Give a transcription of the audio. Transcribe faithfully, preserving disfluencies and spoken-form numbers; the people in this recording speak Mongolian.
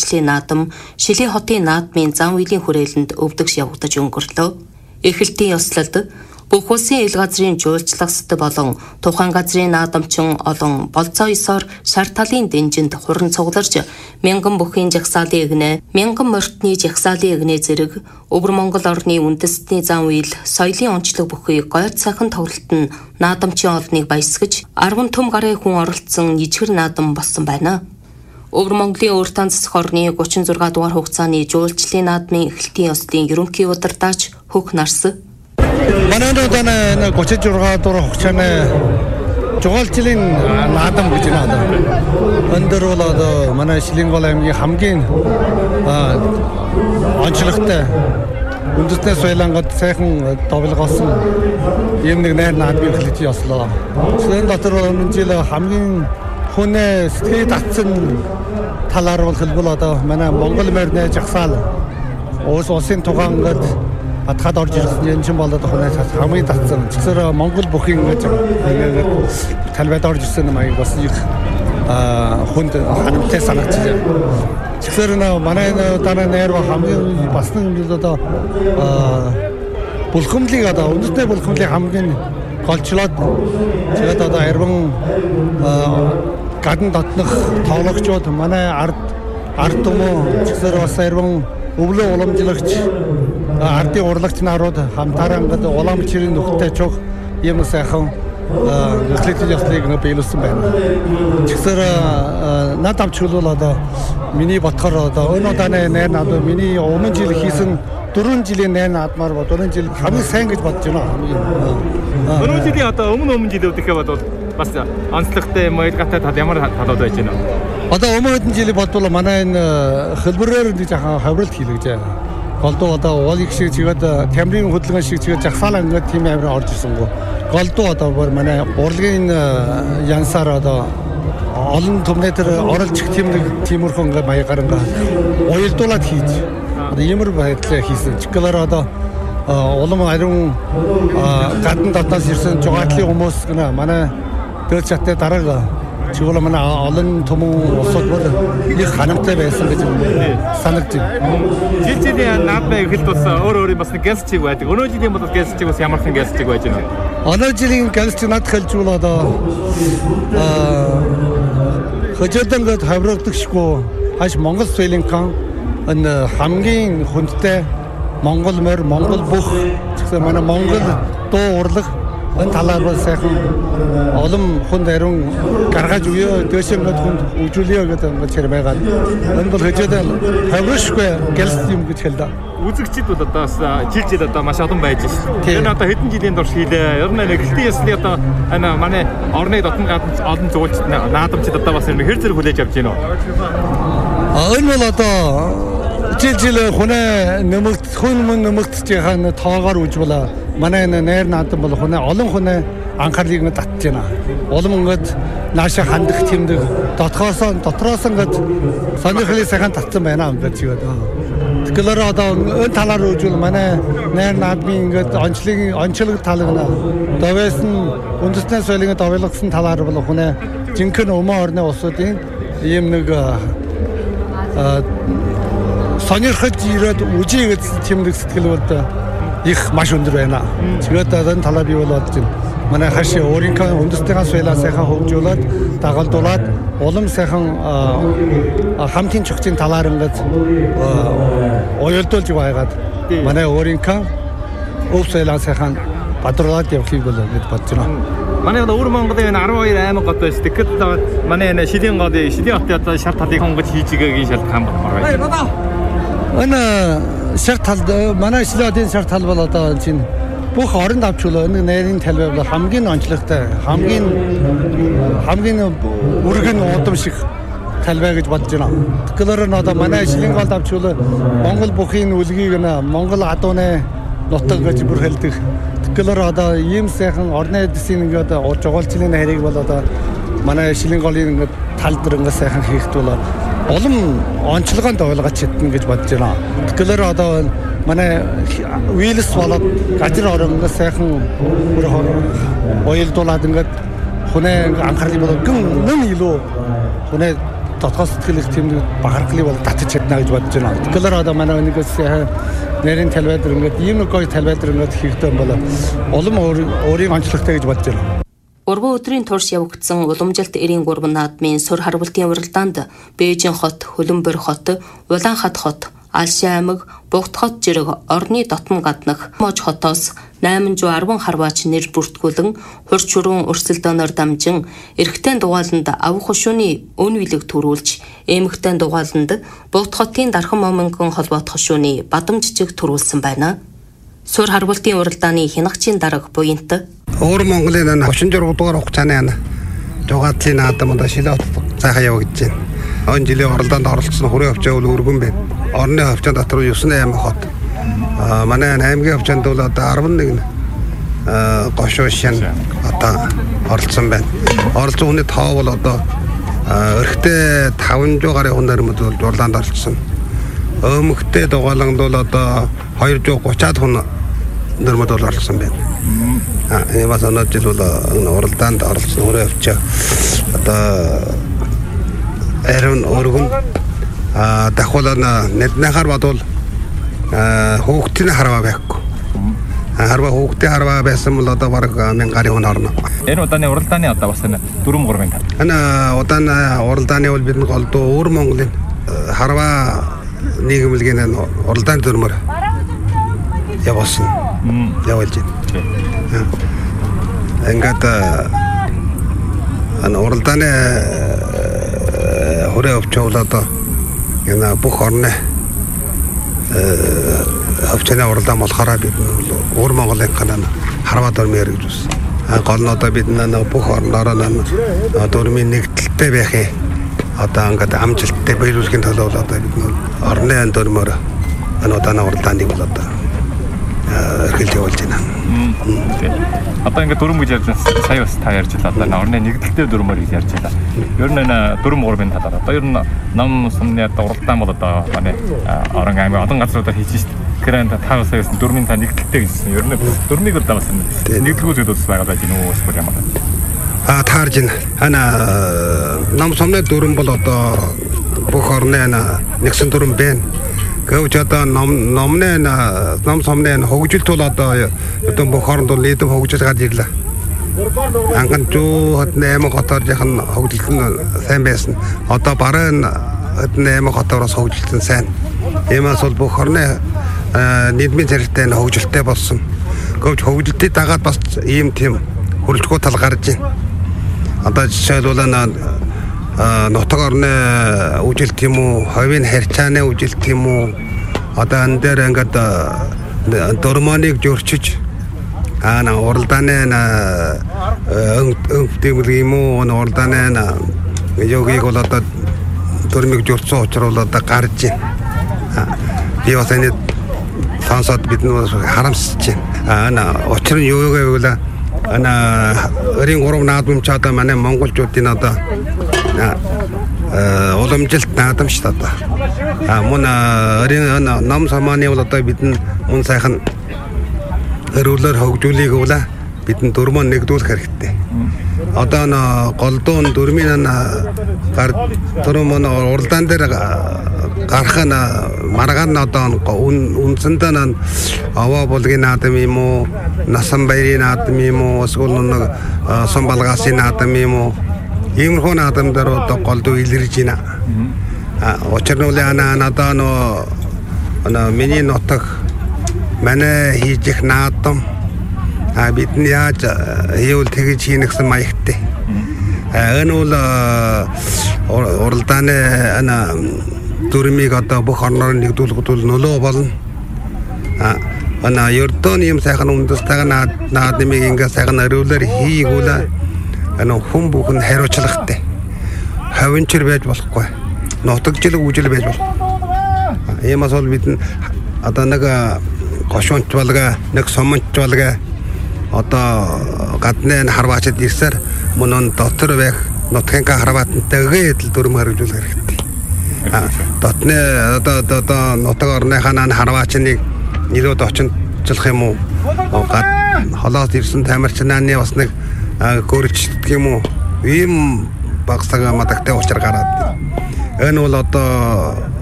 жуулчлалын наадам Шилийн хотын наадмын зан үйлийн хүрээлэнд өвдөгч явагдаж өнгөрлөө. Эхлэлтийн ёслолд бүх улсын ил газрын жуулчлагчид болон тухайн газрын наадамчин олон болцоо ёсоор шар талын дэнжинд хуран цугларч мянган бүхийн жагсаалын игнэ, мянган морьтны жагсаалын игнэ зэрэг өвөр Монгол орны үндэстний зан үйл соёлын онцлог бүхий гойр цайхан тоглолт нь наадамчин олныг баясгаж арван түм гарын хүн оролцсон ижгэр наадам болсон байна. Өвөр Монголын өөртөө засах орны гучин зургаан дугаар хугацааны жуулчлалын наадмын эхлэлтийн ёслолын ерөнхий удирдаач Хөх Нарс манай нэг гучин зургаан дугаар хугацааны жуулчлалын наадам гэж байна. Өндөр бол одоо манай Шилэнгол аймгийн хамгийн онцлогтой үндэсний соёлонгод сайхан довлогоосон ийм нэг найр наадмын эхлэлт ёслоо. Шинэ дотор өмнө жил хамгийн хүнээ сэтгэл татсан талаар бол хэлбэл одоо манай Монгол морины жагсаал уус улсын тухайд атхад орж ирсэн энэ ч болоод хонаас хамгийн татсан. Зөвхөн Монгол бүхийн ингэж талбайд орж ирсэн юм аяг бас их хүнд ханамтай санагдчихжээ. Зөвхөн манай дараа нэр хамгийн бас нэг одоо булхамлыг одоо үндэсний булхамлыг хамгийн голчлоод тэгээд одоо арван гадна дотнох тоглогчдод манай ард ард түмэн зөвхөн бас арван өвлөө уламжлагч ардын урлагч нарууд хамтараа ингээд улаан бичрийн нөхдөд чог юм сайхан эхлэлтийн ёслыг биелүүлсэн байна. Тэгэхээр надад чөлөөл одоо миний бодохоор одоо өнөө даны найр надад миний өмнө жил хийсэн дөрвөн жилийн найр надмаар ба дөрвөн жил хамгийн сайн гэж бодож байна. Өнөө жилийн одоо өмнө өмнө жилүүд ихэ бодвол бас онцлогтой юм уу гатаа тал ямар талууд байж байна вэ? Одоо өмнө хэдэн жилийн бодвол манай энэ хэлбэрээр нэг жоохон хавралт хийлгэж байна. Голдуу одоо уулыг шиг чигээд тамирын хөдөлгөөн шиг чигээд жагсаалаа ингээд тийм амир орж ирсэн гоо. Голдуу одоо бүр манай урлагийн янсаар одоо олон түмнэтэр оролцох тийм нэг тиймэрхүү ингээд маягаар ингээд уялдуулаад хийж одоо иймэр байдлаар хийсэн. Чигээр одоо улам ариун гадна дотоос ирсэн жугаатлын хүмүүс гэнэ манай дээл чаттай дараага чигээр манай олон түмэн улсууд бүр их ханамтай байсан гэж санагдж байна. Жил жилийн наадмын эхлэлт бас өөр өөр бас нэг гэлсчиг байдаг. Өнөө жилийн бол гэлсчиг бас ямархан гэлсчиг байж байна. Өнөө жилийн гэлсчиг над хэлж бол одоо хөжөөдөнд хаврагдагшгүй хаш Монгол соёлынхан энэ хамгийн хүндтэй Монгол морь, Монгол бүх зөвхөн манай Монгол дуу урлаг энэ талаар бол сайхан олон хүнд ариун гаргаж өгөө дэшмэд хүнд үжүүлээ гэдэг ингээд чир байгаа. Энэ бол хөжөөд хавршгүй гэлс юм гэж хэлдэг. Үзэгчид бол одоо бас жил жил одоо маш олон байж шээ. Энэ одоо хэдэн жилийн турш хийлээ. Ер нь эхлэлтийн ёслыг одоо энэ манай орны дотн гадна олон зуулчид наадамчид одоо бас хэр зэрэг хүлээж авч байна уу? Энэ бол одоо жил жил хүнээ нэмэгт хүн мөн нэмэгдэж байгаа тоогоор үжвэла манай найр наадам бол хүнээ олон хүнээ анхаарлыг нь татж байна. Улам ингээд нааша хандах тэмдэг дотроос дотроос ингээд сонирхлыг сайхан татсан байна ингээд чигээд. Тэгэхээр одоо энэ талаар үжвэл манай найр наадмын ингээд онцлогийн онцлог талгана довээсэн үндэсний соёлын довлогсон талаар бол хүнээ жинхэнэ өмнө орны улсуудын ийм нэг сонирхож ирээд үжээ гэж тэмдэг сэтгэл бол их маш өндөр байна. Тэгээд энэ талаа бий болоод байна. Манай хашаа өөрийнхөө үндэстний соёлоо сайхан хөгжүүлээд дагалдуулаад улам сайхан хамтын чухчийн талаар ингээд уялдуулж байгаад манай өөрийнхөө өв соёлоо сайхан бадруулаад явахыг бол гэж бодож байна. Манай өвөр Монголын арван хоёр аймаг гот байж тэгэхэд манай Шилийн гол Шилийн хотын одоо шар талыг хонгож хийж байгаагийн шалтгаан байна. Энэ шар тал манай Шилийн хотын шар тал бол одоо чинь бүх оронд авчвал энэ найрын талбай бол хамгийн онцлогтой, хамгийн хамгийн өргөн удам шиг талбай гэж бодож байна. Тэгэхээр одоо манай Шилийн голд авчвал Монгол бүхийн үлгийг нэ Монгол адууны нутаг гэж бүр хэлдэг. Тэгэхээр одоо ийм сайхан орны эдсийн ингээд жугаалчлалын хайрыг бол одоо манай Шилийн голын ингээд тал дээр ингээд сайхан хийхэд бол олон онцлогоонд ойлгож чадна гэж бодож байна. Тэгэхээр одоо манай вилс болоод газар оронгоо сайхан бүр уялдуулаад ингээд хүнээ анхаарлыг бол гэн нэн илүү хүнээ дотоод сэтгэл их тийм бахархлыг бол татаж чадна гэж бодож байна. Тэгэхээр одоо манай нэгээс нэрийн талбайд ингээд ийм нэг гоё талбайд ингээд хийгдэн бол улам өөрийн онцлогтой гэж бодож байна. Урган өдрийн турш явагдсан уламжилт эрийн гурван наадмын сур харвалтын уралдаанд Бээжин хот, Хөлбөмбөр хот, Улаанхат хот, Алшин аймаг, Бугт хот зэрэг орны дотн гаднах Мож хотоос найман зуун арван харваач нэр бүртгүүлэн хурц шуруун өрсөлдөөнөөр дамжин эрэгтэй дугааланд авах хушууны өн вилэг төрүүлж, эмэгтэй дугааланд Бугт хотын Дархан Момингон холбоот хушууны бадам жижиг төрүүлсэн байна. Сур харвалтын уралдааны хянагчийн дарга буянт Өөр Монголын тридцать шесть дугаар хугацааны жугаацлын наадамд шилэот цаахан явагдаж байна. Он жилийн оролдоонд оролцсон хүрээ хөвчөө өргөн байна. Орны хөвчөө дотор Юсны аймаг хот. Аа манай аймгийн хөвчөнд бол одоо eleven гошоо шин одоо оролцсон байна. Оролцсон хүний тоо бол одоо өрхтөө five hundred гаруй хүн нэрмэд бол журлаанд оролцсон. Өмгтөө дугааланд бол одоо two hundred thirty хүн нэрмэд бол оролцсон байна. А ямаас оноод жил бол уралдаанд оролцсон хүрээ хөвчөө одоо Эрен өргөн а дахуулана нэднахар бодвол хөөгтийн харваа байхгүй. Харваа хөөгтийн харваа байсан бол одоо бараг one thousand хүн орно. Энэ удааны уралдааны одоо бас энэ four three тав. Энэ удааны уралдааны бол бидний голдуу өөр Монголын харваа нийгэмлэгийн уралдааны дүрмээр явуулсан. Явуулж байна. Ингээд ан уралдааны хүрээ өвчөөл одоо энэ бүх орны өвчнөө уралдаан болохоор бид өөр Монголын канаа харваа дүрмээр гэж үз. Гол нь одоо бид бүх орноор дүрмийн нэгдэлтэй байхыг одоо ингээд амжилттай биелүүлэхийн төлөө одоо бид орны дүрмээр энэ удааны уралдааныг бол одоо эргэлж явуулж байна. Одоо ингээд дүрм гэж ярьж байна. Сая бас та ярьж байлаа. Одоо орны нэгдэлтэй дүрмээр гэж ярьж байлаа. Ер нь энэ дүрм гурвын талаар одоо ер нь ном сумны одоо уралдаан бол одоо манай орон аймаг олон газруудаар хийж шít. Тэгэхээр та бас саяас дүрмийн та нэгдэлтэй гэсэн. Ер нь дүрмийг бол бас нэгдэлгүүл бас байгаа байж нүү бас ямар. А таарж байна. Ана ном сумны дүрм бол одоо бүх орны нэгсэн дүрм байна. Гэвч одоо ном номны ном сумны хөгжилт бол одоо одоо бүх оронд бол нийтэм хөгжиж гад ирлээ. Анган зүү eight хотоор яхан хөгжилт нь сайн байсан. Одоо баруун eight хотоороос хөгжилт нь сайн. Иймээс бол бүх орны нийгмийн зэрэгтэй хөгжилттэй болсон. Гэвч хөгжилтийг дагаад бас ийм тийм хөрөлтгөө тал гарч байна. Одоо жишээлбэл нутаг орны үжилт юм уу, ховийн харьцааны үжилт юм уу, одоо энэ дээр ингээд дөрмоныг зөрчиж аа на уралдааны өвдөмөл юм уу, уралдааны йогыг бол одоо дөрмийг зөрчсөн учраас одоо гарч байна. Би бас энэ сонсоод бид нөө харамсаж байна. Аа учир нь юу гэвэл ана өрийн гурав наадмч одоо манай монголчуудын одоо уламжилт наадам шүү дээ. А мөн өрийн ном самааны бол одоо бидний мөн сайхан өрөөлөөр хөгжүүлэх үла бидний дөрмөн нэгдүүлэх хэрэгтэй. Одоо н голдуун дөрмийн гар дөрмөн уралдаан дээр гарах нь маргаан одоо үнсэндээ н аваа булгийн наадам юм уу, насан баярын наадам юм уу, эсвэл нэг сон балгаасын наадам юм уу, иймэрхүү наадам дээр одоо голдуу илэрж байна. А учир нь ана надаа нөө миний нутаг манай хийжих наадам а бидний яаж хийвэл тэгж хийнэ гэсэн маягтай. Энэ бол уралдааны ана дүрмийг одоо бүх орноор нэгдүүлэхэд бол нөлөө болно. А ана ердөө юм сайхан үндэстэйг наадмыг ингээ сайхан өрөөлөөр хийгүүл ана хүн бүхэн хариуцлагатай. Хавинчэр байж болохгүй. Нутагчлаг үжил байж болох. Иймээс бол бид одоо нэг гошуунч болгаа, нэг сомонч болгаа одоо гадны харваачд ирсээр мөн дотор байх нутгийн харваатантай л дүрм хэрэгжүүлэх хэрэгтэй. Дотны одоо одоо нутаг орныхаа харваачныг нэлээд очинчлах юм уу? Гад холоос ирсэн тамирчнааны бас нэг гөрчдөг юм уу? Ийм багсага мадагтай учраа гараад. Энэ бол одоо